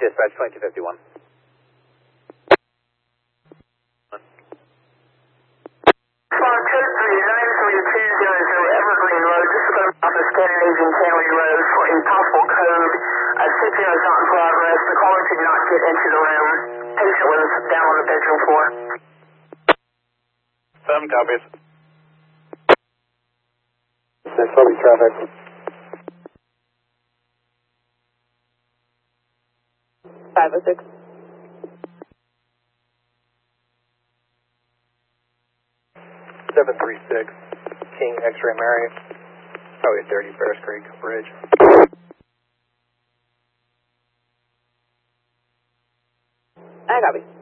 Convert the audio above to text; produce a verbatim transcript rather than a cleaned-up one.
Dispatch twenty-two fifty-one. Code three nine three two zero zero Evergreen Road. This is going to be off of Scandinavian County Road for a possible code. Uh, C P R is not in progress. The caller could not get into the room. Patient was down on the bedroom floor. Seven copies. six Lobby traffic. five oh six. seven three six, King X-Ray Mary, Highway thirty, Ferris Creek Bridge. I copy.